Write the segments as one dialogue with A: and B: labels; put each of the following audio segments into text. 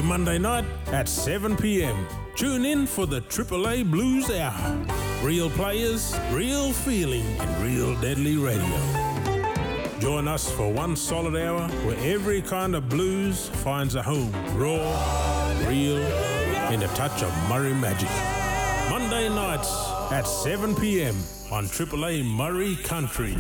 A: Monday night at 7 p.m. Tune in for the AAA Blues Hour. Real players, real feeling, and real deadly radio. Join us for one solid hour where every kind of blues finds a home. Raw, real, and a touch of Murray magic. Monday nights at 7 p.m. on AAA Murray Country.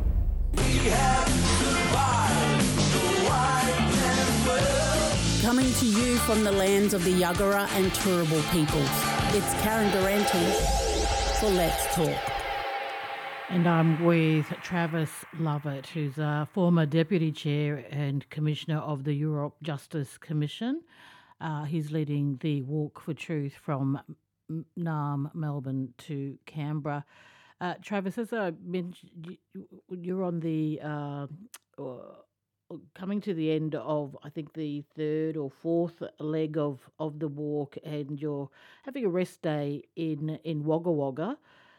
B: Coming to you from the lands of the Yuggera and Turrbal peoples, it's Karen Durante for Let's Talk.
C: And I'm with Travis Lovett, who's a former Deputy Chair and Commissioner of the Europe Justice Commission. He's leading the Walk for Truth from Naarm, Melbourne to Canberra. Travis, as I mentioned, you're on the coming to the end of, I think, the third or fourth leg of the walk, and you're having a rest day in Wagga Wagga.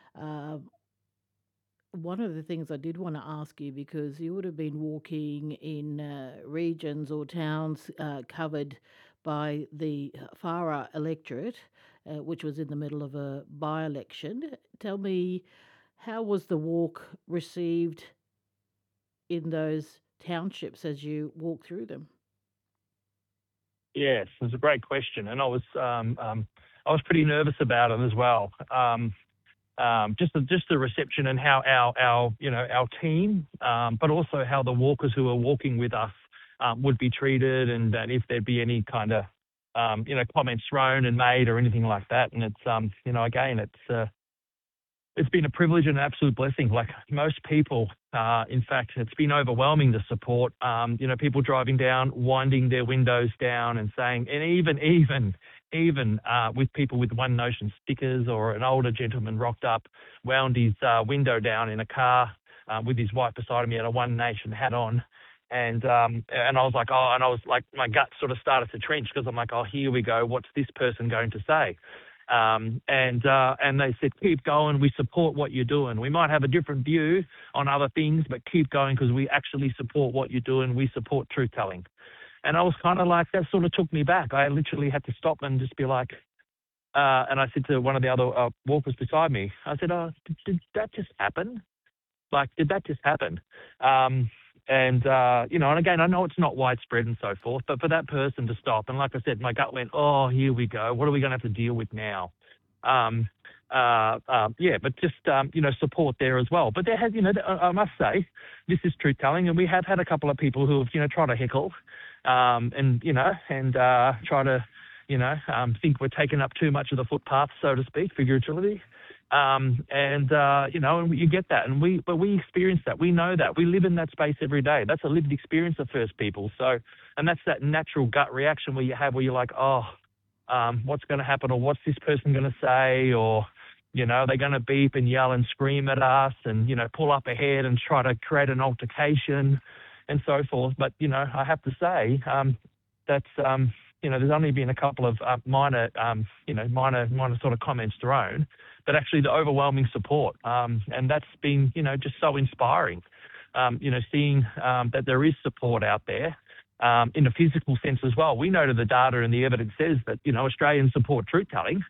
C: One of the things I did want to ask you, because you would have been walking in regions or towns covered by the Farah electorate, which was in the middle of a by-election. Tell me, how was the walk received in those townships as you walk through them?
D: Yes, it's a great question, and I was pretty nervous about it as well. Just the reception and how our team, but also how the walkers who are walking with us would be treated, and that if there'd be any kind of comments thrown and made or anything like that. And it's again, it's been a privilege and an absolute blessing. Like most people, in fact, it's been overwhelming, the support. People driving down, winding their windows down and saying, and even with people with One Notion stickers, or an older gentleman rocked up, wound his window down in a car with his wife beside him. He had a One Nation hat on. And I was like, my gut sort of started to trench, because I'm like, oh, here we go. What's this person going to say? And they said, keep going. We support what you're doing. We might have a different view on other things, but keep going, because we actually support what you're doing. We support truth telling. And I was kind of like, that sort of took me back. I literally had to stop and just be like, and I said to one of the other walkers beside me, I said, oh, did that just happen? Like, did that just happen? And again, I know it's not widespread and so forth, but for that person to stop, and like I said, my gut went, oh, here we go. What are we going to have to deal with now? But just, support there as well. But there has, I must say, this is truth telling, and we have had a couple of people who have, tried to heckle, and try to, think we're taking up too much of the footpath, so to speak, figuratively. And you get that, and we experience that. We know that. We live in that space every day. That's a lived experience of First People. So, and that's that natural gut reaction where you're like, oh, what's going to happen, or what's this person going to say, or, they're going to beep and yell and scream at us and, pull up ahead and try to create an altercation and so forth. But, I have to say, that's, there's only been a couple of minor sort of comments thrown, but actually the overwhelming support. And that's been, just so inspiring, seeing that there is support out there in a physical sense as well. We know that the data and the evidence says that, Australians support truth-telling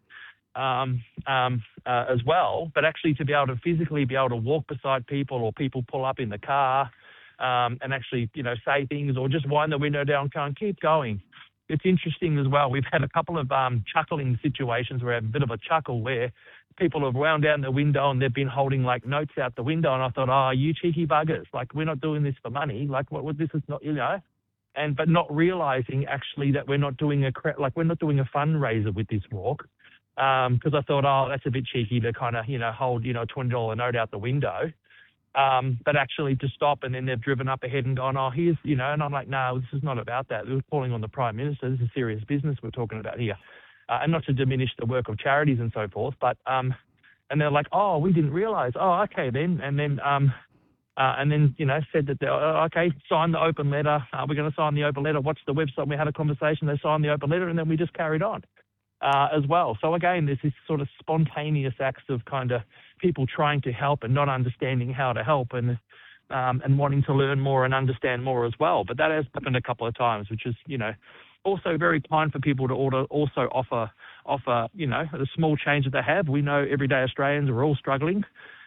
D: as well, but actually to be able to physically be able to walk beside people, or people pull up in the car and actually, say things, or just wind the window down and keep going. It's interesting as well. We've had a couple of chuckling situations where I have a bit of a chuckle where people have wound down the window and they've been holding like notes out the window, and I thought, oh, you cheeky buggers, like we're not doing this for money, like what this is not, but not realizing actually that we're not doing a fundraiser with this walk, because I thought, oh, that's a bit cheeky to kind of hold a $20 note out the window. But actually to stop, and then they've driven up ahead and gone, oh, here's, and I'm like, no, this is not about that. We're calling on the Prime Minister. This is serious business we're talking about here. And not to diminish the work of charities and so forth, but, and they're like, oh, we didn't realize. Oh, okay then. And then, said that okay, sign the open letter. We're going to sign the open letter. What's the website? We had a conversation. They signed the open letter, and then we just carried on. As well. So again, there's this sort of spontaneous acts of kind of people trying to help and not understanding how to help, and wanting to learn more and understand more as well. But that has happened a couple of times, which is, also very kind for people to also offer, the small change that they have. We know everyday Australians are all struggling,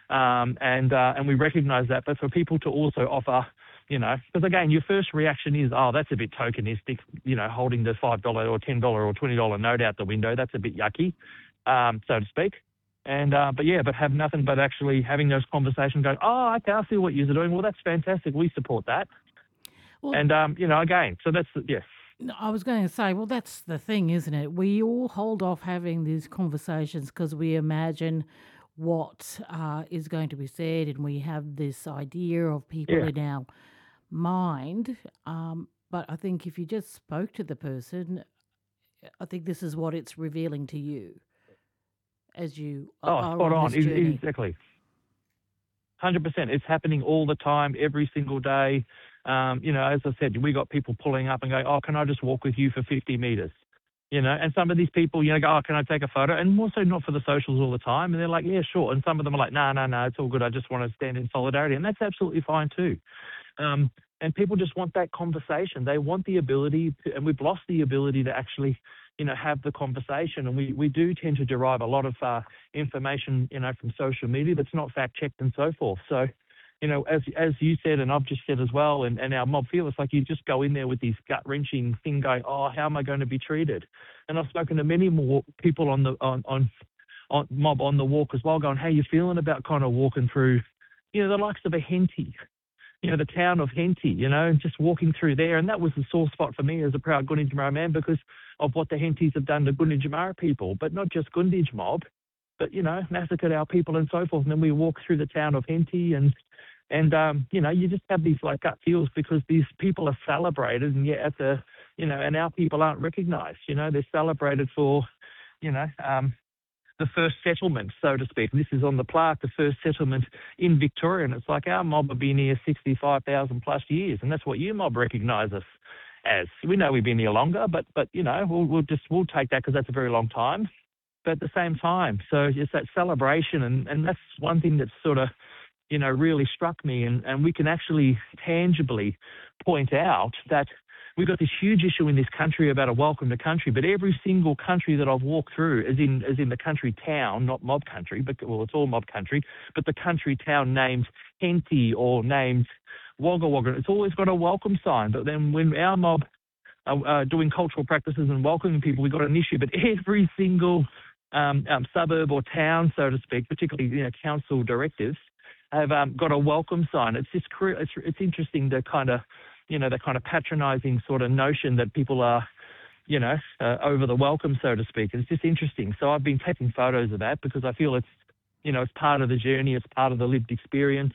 D: and we recognise that. But for people to also offer, because again, your first reaction is, oh, that's a bit tokenistic, holding the $5 or $10 or $20 note out the window. That's a bit yucky, so to speak. But have nothing but actually having those conversations going, oh, okay, I see what you're doing. Well, that's fantastic. We support that. Well, and, again, so that's, yeah.
C: I was going to say, well, that's the thing, isn't it? We all hold off having these conversations because we imagine what is going to be said, and we have this idea of people in our mind. But I think if you just spoke to the person, I think this is what it's revealing to you as you are
D: spot
C: on this journey.
D: Exactly. 100%. It's happening all the time, every single day. As I said, we got people pulling up and going, oh, can I just walk with you for 50 metres? And some of these people, go, oh, can I take a photo? And also not for the socials all the time. And they're like, yeah, sure. And some of them are like, no, it's all good. I just want to stand in solidarity. And that's absolutely fine too. And people just want that conversation. They want the ability to, and we've lost the ability to actually, have the conversation. And we do tend to derive a lot of information, from social media that's not fact-checked and so forth. So, as you said, and I've just said as well, and our mob feel, it's like you just go in there with this gut-wrenching thing going, oh, how am I going to be treated? And I've spoken to many more people on mob on the walk as well, going, how you feeling about kind of walking through, the likes of a Henty, the town of Henty, and just walking through there. And that was the sore spot for me as a proud Gunditjmara man because of what the Henties have done to Gunditjmara people, but not just Gunditj mob, but, massacred our people and so forth. And then we walk through the town of Henty and you just have these like gut feels because these people are celebrated, and yet and our people aren't recognised. They're celebrated for, the first settlement, so to speak. This is on the plaque, the first settlement in Victoria, and it's like our mob have been here 65,000 plus years, and that's what you mob recognise us as. We know we've been here longer, but we'll take that because that's a very long time. But at the same time, so it's that celebration, and that's one thing that's sort of, really struck me, and we can actually tangibly point out that we've got this huge issue in this country about a welcome to country, but every single country that I've walked through, as in the country town, not mob country, but it's all mob country, but the country town named Henty or named Wagga Wagga, it's always got a welcome sign. But then when our mob are doing cultural practices and welcoming people, we've got an issue. But every single suburb or town, so to speak, particularly council directives, have got a welcome sign. It's just it's interesting to kind of the kind of patronising sort of notion that people are over the welcome, so to speak. It's just interesting. So I've been taking photos of that because I feel it's it's part of the journey, it's part of the lived experience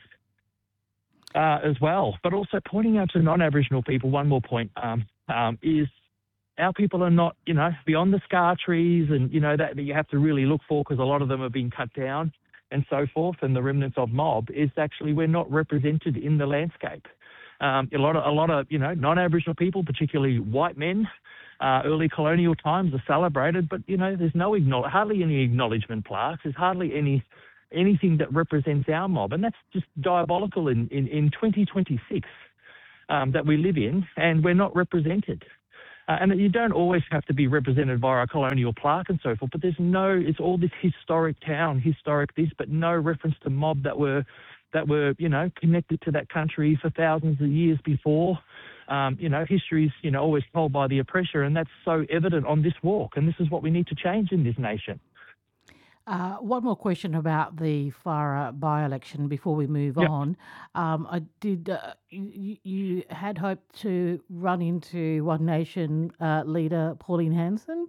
D: as well. But also pointing out to non-Aboriginal people, one more point is our people are not beyond the scar trees and that you have to really look for because a lot of them have been cut down and so forth, and the remnants of mob is actually we're not represented in the landscape. A lot of non-Aboriginal people, particularly white men, early colonial times are celebrated, but there's hardly any acknowledgement plaques. There's hardly anything that represents our mob, and that's just diabolical in 2026 that we live in, and we're not represented. And you don't always have to be represented via a colonial plaque and so forth, but it's all this historic town, historic this, but no reference to mob that were connected to that country for thousands of years before. History's, always told by the oppressor, and that's so evident on this walk, and this is what we need to change in this nation.
C: One more question about the Farah by-election before we move on. You had hoped to run into One Nation leader Pauline Hanson?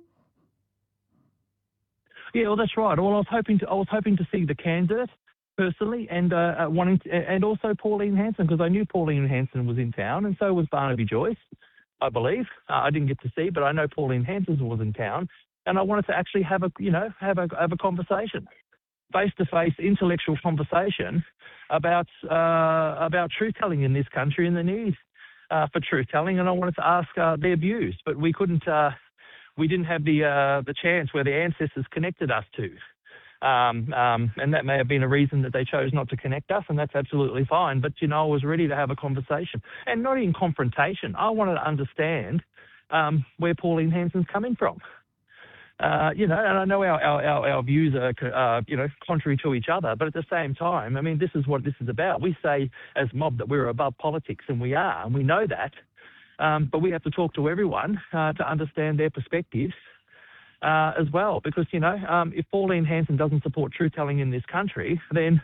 D: Yeah, well, that's right. Well, I was hoping to see the candidate personally, and and also Pauline Hanson, because I knew Pauline Hanson was in town, and so was Barnaby Joyce, I believe. I didn't get to see, but I know Pauline Hanson was in town, and I wanted to actually have a conversation, face-to-face, intellectual conversation about truth telling in this country and the need for truth telling, and I wanted to ask their views, but we couldn't. We didn't have the chance where the ancestors connected us to. And that may have been a reason that they chose not to connect us, and that's absolutely fine. But, I was ready to have a conversation, and not in confrontation. I wanted to understand where Pauline Hanson's coming from. And I know our views are, contrary to each other, but at the same time, I mean, this is what this is about. We say as mob that we're above politics, and we are, and we know that. But we have to talk to everyone to understand their perspectives as well. Because, if Pauline Hanson doesn't support truth-telling in this country, then,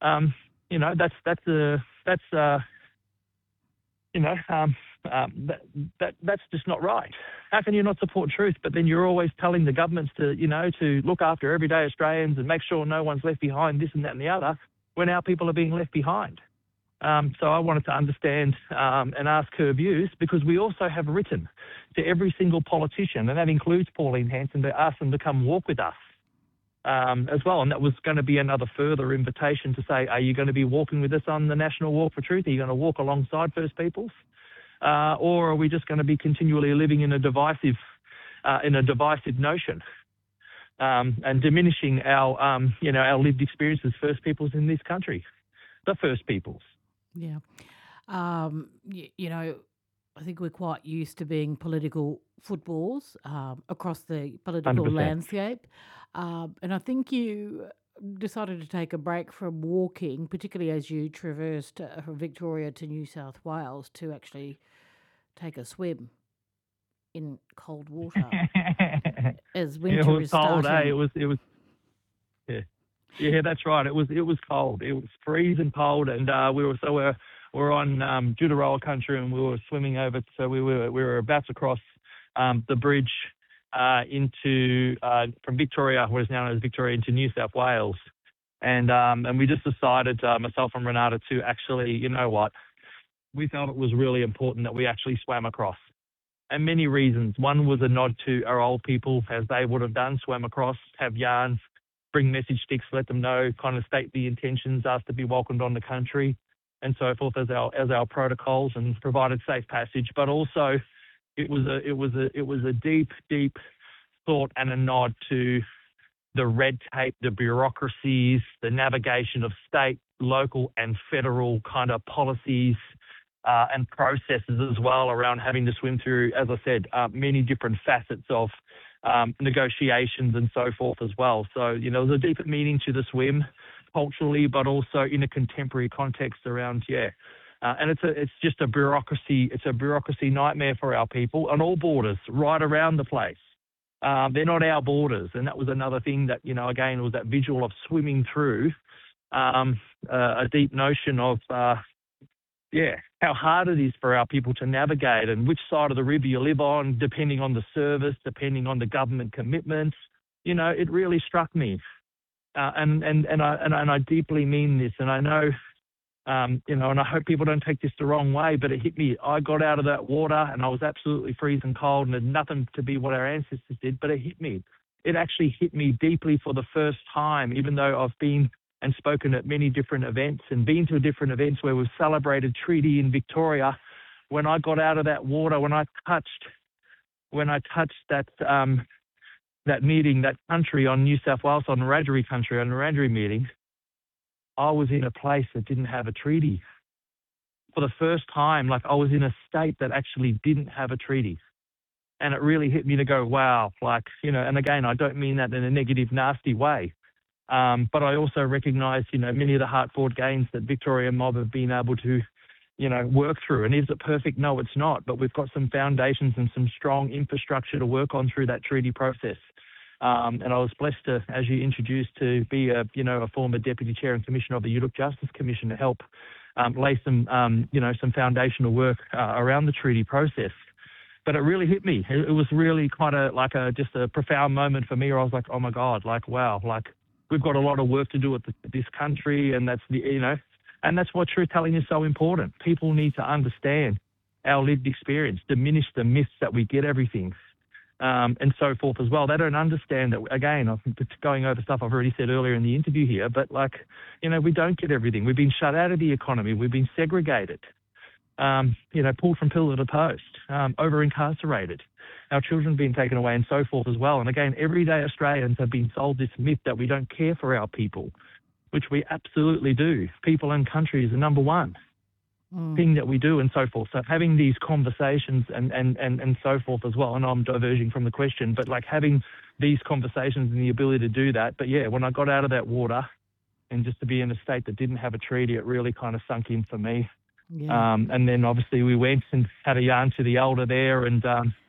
D: that's just not right. How can you not support truth, but then you're always telling the governments to look after everyday Australians and make sure no one's left behind, this and that and the other, when our people are being left behind? So I wanted to understand and ask her views, because we also have written to every single politician, and that includes Pauline Hanson, to ask them to come walk with us as well. And that was going to be another further invitation to say, are you going to be walking with us on the National Walk for Truth? Are you going to walk alongside First Peoples? Or are we just going to be continually living in a divisive notion and diminishing our lived experiences, First Peoples in this country, the First Peoples?
C: Yeah. I think we're quite used to being political footballs across the political
D: 100%.
C: landscape. And I think you decided to take a break from walking, particularly as you traversed from Victoria to New South Wales, to actually take a swim in cold water as winter
D: It was
C: is
D: cold,
C: starting.
D: It was. Yeah, that's right. It was cold. It was freezing cold, and we're on Judaroa country, and we were swimming over. So we were about to cross the bridge into from Victoria, what is now known as Victoria, into New South Wales, and we just decided, myself and Renata, to actually, you know what, we felt it was really important that we actually swam across, and many reasons. One was a nod to our old people, as they would have done, swam across, have yarns, bring message sticks, let them know, kind of state the intentions, ask to be welcomed on the country, and so forth as our protocols, and provided safe passage. But also, it was a deep thought and a nod to the red tape, the bureaucracies, the navigation of state, local, and federal kind of policies and processes as well around having to swim through, as I said, many different facets of negotiations and so forth as well. So, there's a deeper meaning to the swim culturally, but also in a contemporary context around, and it's just a bureaucracy. It's a bureaucracy nightmare for our people on all borders, right around the place. They're not our borders, and that was another thing that, again, was that visual of swimming through a deep notion of, how hard it is for our people to navigate, and which side of the river you live on, depending on the service, depending on the government commitments. It really struck me, and I deeply mean this, and I know. And I hope people don't take this the wrong way, but it hit me. I got out of that water and I was absolutely freezing cold, and it had nothing to be what our ancestors did, but it hit me. It actually hit me deeply for the first time, even though I've been and spoken at many different events and been to different events where we've celebrated treaty in Victoria. When I got out of that water, when I touched that meeting, that country on New South Wales, on Wiradjuri country, on the Wiradjuri meeting, I was in a place that didn't have a treaty. For the first time, I was in a state that actually didn't have a treaty. And it really hit me to go, wow, and again, I don't mean that in a negative, nasty way. But I also recognise, many of the hard-fought gains that Victoria mob have been able to, work through. And is it perfect? No, it's not. But we've got some foundations and some strong infrastructure to work on through that treaty process. And I was blessed to, as you introduced, to be a former deputy chair and commissioner of the Yuduk Justice Commission to help lay some foundational work around the treaty process. But it really hit me. It was really kind of just a profound moment for me, where I was like, oh my God, wow, we've got a lot of work to do with this country, and that's and that's why truth telling is so important. People need to understand our lived experience, diminish the myths that we get everything. And so forth as well. They don't understand that, again, I'm going over stuff I've already said earlier in the interview here, but we don't get everything. We've been shut out of the economy. We've been segregated, pulled from pillar to post, over-incarcerated. Our children have been taken away and so forth as well. And again, everyday Australians have been sold this myth that we don't care for our people, which we absolutely do. People and country is the number one. thing that we do and so forth. So having these conversations and so forth as well, and I'm diverging from the question, but like having these conversations and the ability to do that. But yeah, when I got out of that water and just to be in a state that didn't have a treaty, it really kind of sunk in for me.
C: Yeah.
D: And then obviously we went and had a yarn to the elder there and,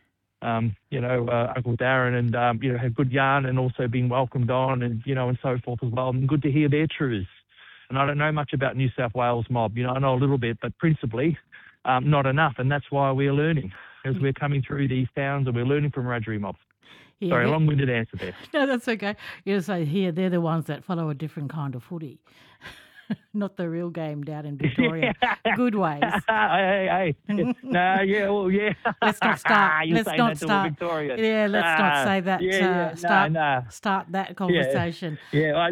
D: Uncle Darren and, had a good yarn and also being welcomed on and, and so forth as well. And good to hear their truths. And I don't know much about New South Wales mob. I know a little bit, but principally not enough. And that's why we're learning, as we're coming through these towns and we're learning from Wiradjuri mob.
C: Yeah,
D: Sorry, long-winded answer there.
C: No, that's okay. You say here they're the ones that follow a different kind of footy, not the real game down in Victoria. Good ways.
D: Hey. No, yeah, well, yeah.
C: Let's not start.
D: You're
C: let's
D: saying
C: not
D: that to a
C: start.
D: Victorian.
C: Yeah, let's not say that. Start that conversation.
D: Yeah,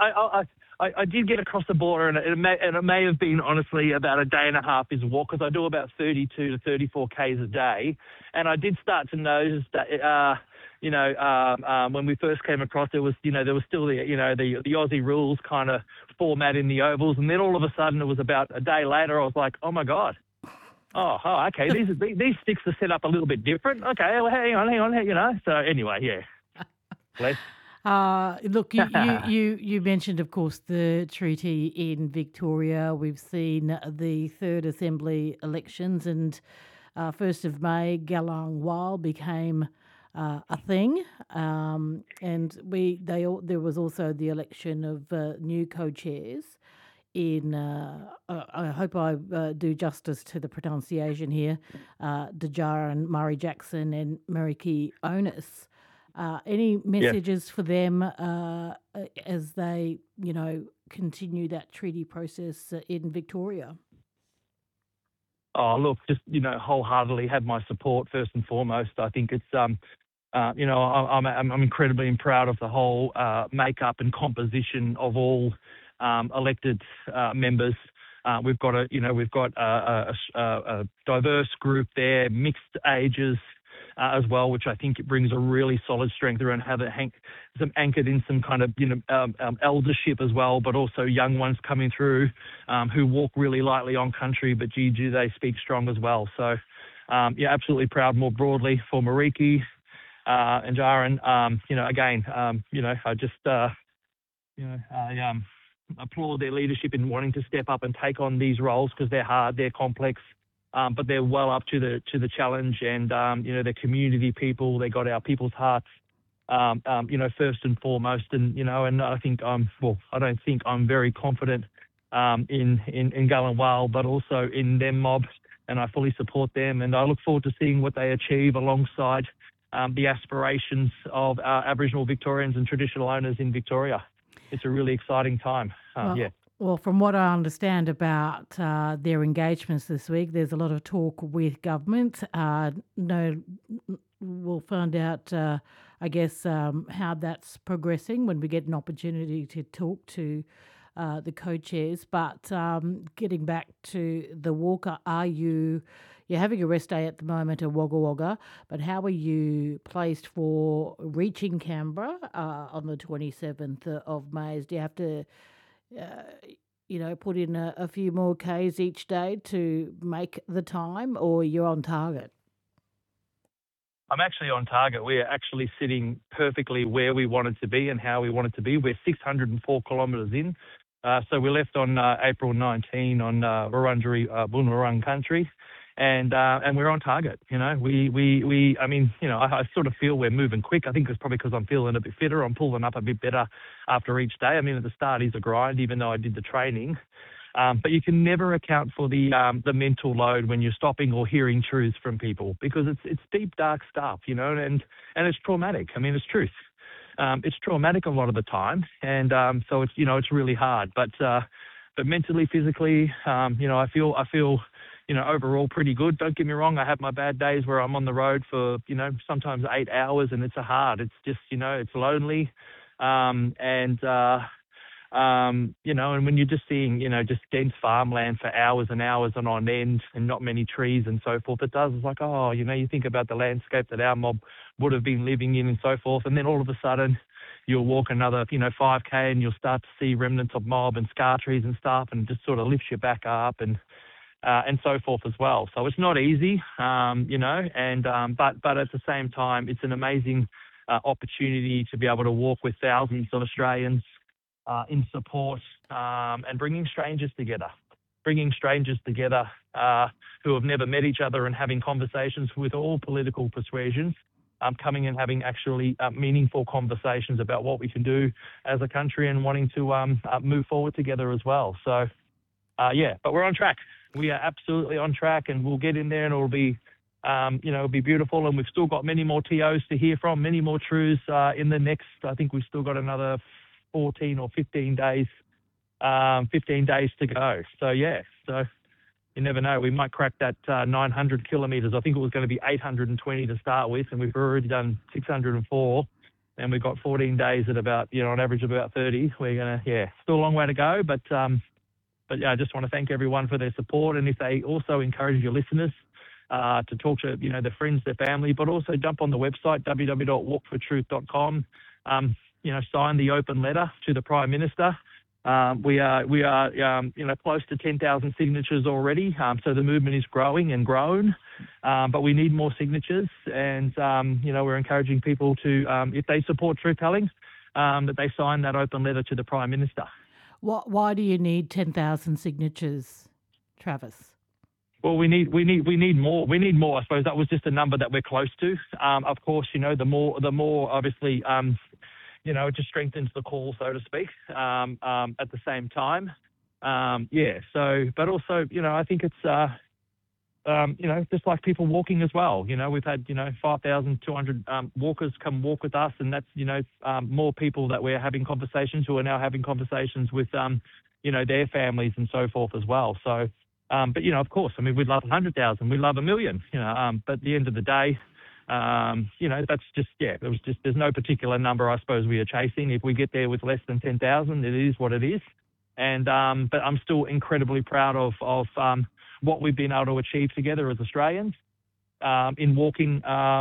D: I did get across the border, and it may have been honestly about a day and a half is a walk because I do about 32 to 34 k's a day, and I did start to notice that. When we first came across, there was still the Aussie rules kind of format in the ovals, and then all of a sudden it was about a day later. I was like, oh my god, okay, these sticks are set up a little bit different. Okay, well, hang on, So anyway, yeah. Bless.
C: Look, you mentioned, of course, the treaty in Victoria. We've seen the third Assembly elections, and 1st of May, Galang Wal became a thing, and there was also the election of new co-chairs in. I hope I do justice to the pronunciation here. Dajaran Murray Jackson and Meriki Onus. Any messages for them as they, continue that treaty process in Victoria?
D: Oh, look, just, wholeheartedly have my support first and foremost. I think it's, I'm incredibly proud of the whole makeup and composition of all elected members. We've got a diverse group there, mixed ages as well, which I think it brings a really solid strength around how some anchored in some kind of eldership as well, but also young ones coming through who walk really lightly on country, but do they speak strong as well. So absolutely proud more broadly for Meriki and Jaron. I just applaud their leadership in wanting to step up and take on these roles because they're hard, they're complex. But they're well up to the challenge, and they're community people. They got our people's hearts, first and foremost. And and I think I'm very confident in Galang Wal, but also in them mob, and I fully support them. And I look forward to seeing what they achieve alongside the aspirations of Aboriginal Victorians and traditional owners in Victoria. It's a really exciting time.
C: Well, from what I understand about their engagements this week, there's a lot of talk with government. We'll find out, how that's progressing when we get an opportunity to talk to the co-chairs. But getting back to the Walker, you're having a rest day at the moment at Wagga Wagga, but how are you placed for reaching Canberra on the 27th of May? Do you have to put in a few more Ks each day to make the time, or you're on target?
D: I'm actually on target. We're actually sitting perfectly where we wanted to be and how we wanted to be. We're 604 kilometres in. So we left on April 19 on Wurundjeri Boonwurrung country. And we're on target. I sort of feel we're moving quick. I think it's probably because I'm feeling a bit fitter. I'm pulling up a bit better after each day. At the start is a grind, even though I did the training. But you can never account for the mental load when you're stopping or hearing truths from people, because it's deep, dark stuff, and it's traumatic. It's truth. It's traumatic a lot of the time, and so it's it's really hard. But mentally, physically, I feel. Overall pretty good. Don't get me wrong. I have my bad days where I'm on the road for, sometimes 8 hours, and it's it's just, it's lonely. And when you're just seeing, just dense farmland for hours and hours and on end and not many trees and so forth, it's like, you think about the landscape that our mob would have been living in and so forth. And then all of a sudden you'll walk another, 5K and you'll start to see remnants of mob and scar trees and stuff, and it just sort of lifts you back up. And and so forth as well. So it's not easy, but at the same time, it's an amazing opportunity to be able to walk with thousands of Australians in support and bringing strangers together who have never met each other and having conversations with all political persuasions, coming and having actually meaningful conversations about what we can do as a country and wanting to move forward together as well. So, but we're on track. We are absolutely on track, and we'll get in there, and it'll be, it'll be beautiful. And we've still got many more TOs to hear from, many more truths in the next. I think we've still got another 14 or 15 days, 15 days to go. So you never know. We might crack that 900 kilometres. I think it was going to be 820 to start with, and we've already done 604, and we've got 14 days at about, on average about 30. We're going to, still a long way to go, but I just want to thank everyone for their support. And if they also encourage your listeners to talk to, their friends, their family, but also jump on the website, www.walkfortruth.com, sign the open letter to the Prime Minister. We are close to 10,000 signatures already. So the movement is growing and grown, but we need more signatures. And, we're encouraging people to, if they support truth telling, that they sign that open letter to the Prime Minister.
C: Why do you need 10,000 signatures, Travis?
D: Well, we need more. We need more. I suppose that was just a number that we're close to. Of course, the more obviously, it just strengthens the call, so to speak. At the same time, So, but also, I think it's, just like people walking as well. We've had 5,200 walkers come walk with us, and that's more people that we're having conversations who are now having conversations with their families and so forth as well. So, but of course, I mean, we'd love 100,000, we'd love 1 million. But at the end of the day, that's just, there's no particular number I suppose we are chasing. If we get there with less than 10,000, it is what it is. And but I'm still incredibly proud of what we've been able to achieve together as Australians in walking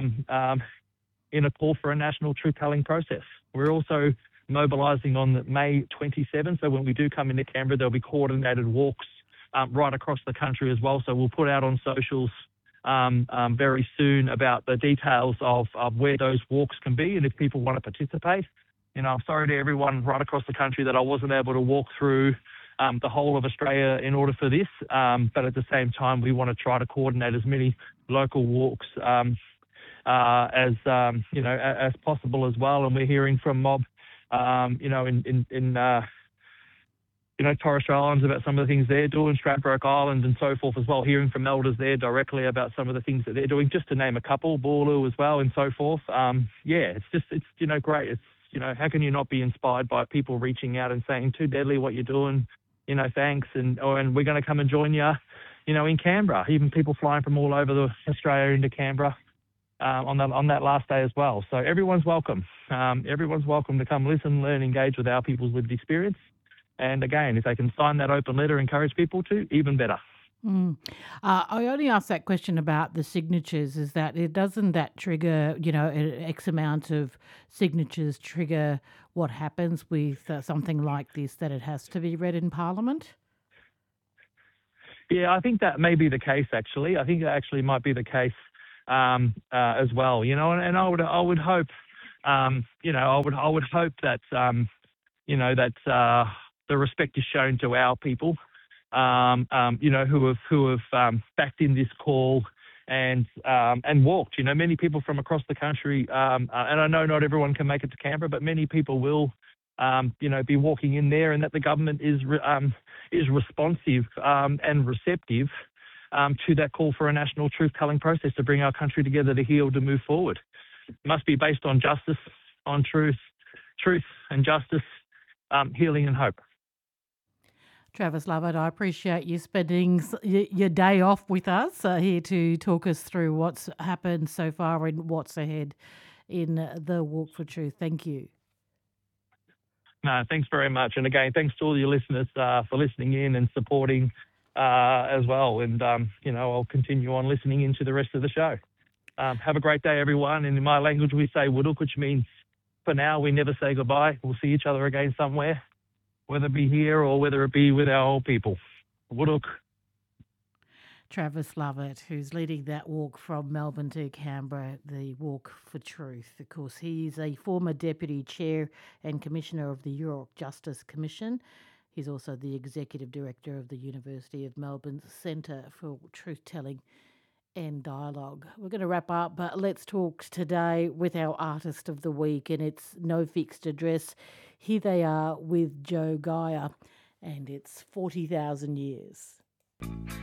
D: in a call for a national truth-telling process. We're also mobilising on May 27th, so when we do come into Canberra, there'll be coordinated walks right across the country as well. So we'll put out on socials very soon about the details of where those walks can be and if people want to participate. I'm sorry to everyone right across the country that I wasn't able to walk through the whole of Australia in order for this, but at the same time, we want to try to coordinate as many local walks as possible as well. And we're hearing from Mob, in Torres Strait Islands about some of the things they're doing, Stradbroke Island and so forth as well, hearing from elders there directly about some of the things that they're doing, just to name a couple, Boorloo as well and so forth. It's great. It's, how can you not be inspired by people reaching out and saying, too deadly what you're doing, thanks, and we're going to come and join you, in Canberra. Even people flying from all over Australia into Canberra on that last day as well. So everyone's welcome. Everyone's welcome to come listen, learn, engage with our people's lived experience. And again, if they can sign that open letter, encourage people to, even better.
C: I only asked that question about the signatures, is that doesn't that trigger, an X amount of signatures trigger what happens with something like this, that it has to be read in Parliament?
D: Yeah, I think that may be the case, actually. I think that actually might be the case as well, and I would hope, I would hope that, that the respect is shown to our people, who have backed in this call and walked. Many people from across the country, and I know not everyone can make it to Canberra, but many people will, be walking in there, and that the government is responsive and receptive to that call for a national truth-telling process to bring our country together to heal, to move forward. It must be based on justice, on truth and justice, healing and hope.
C: Travis Lovett, I appreciate you spending your day off with us here to talk us through what's happened so far and what's ahead in the Walk for Truth. Thank you.
D: No, thanks very much. And again, thanks to all your listeners for listening in and supporting as well. And, I'll continue on listening into the rest of the show. Have a great day, everyone. And in my language, we say wuduk, which means for now, we never say goodbye. We'll see each other again somewhere, whether it be here or whether it be with our old people. Wuduk.
C: Travis Lovett, who's leading that walk from Melbourne to Canberra, the Walk for Truth. Of course, he's a former Deputy Chair and Commissioner of the York Justice Commission. He's also the Executive Director of the University of Melbourne's Centre for Truth-Telling and Dialogue. We're going to wrap up, but let's talk today with our Artist of the Week, and it's No Fixed Address. Here they are with Joe Geyer, and it's 40,000 Years.